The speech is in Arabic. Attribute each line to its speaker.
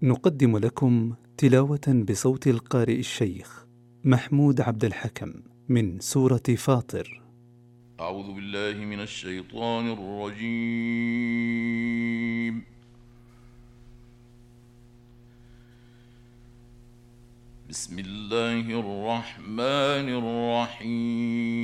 Speaker 1: نقدم لكم تلاوة بصوت القارئ الشيخ محمود عبد الحكم من سورة فاطر.
Speaker 2: أعوذ بالله من الشيطان الرجيم. بسم الله الرحمن الرحيم.